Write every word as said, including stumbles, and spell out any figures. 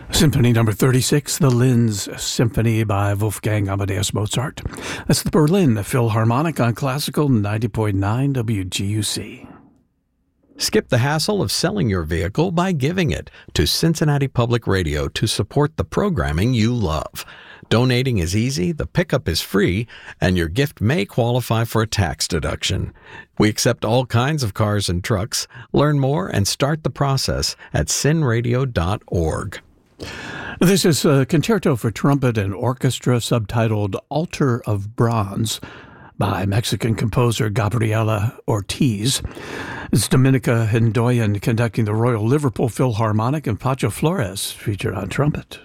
Symphony number thirty-six, the Linz Symphony by Wolfgang Amadeus Mozart. That's the Berlin Philharmonic on Classical ninety point nine W G U C. Skip the hassle of selling your vehicle by giving it to Cincinnati Public Radio to support the programming you love. Donating is easy, the pickup is free, and your gift may qualify for a tax deduction. We accept all kinds of cars and trucks. Learn more and start the process at cin radio dot org. This is a concerto for trumpet and orchestra subtitled Altar of Bronze by Mexican composer Gabriela Ortiz. It's Dominica Hendoyan conducting the Royal Liverpool Philharmonic and Pacho Flores featured on trumpet.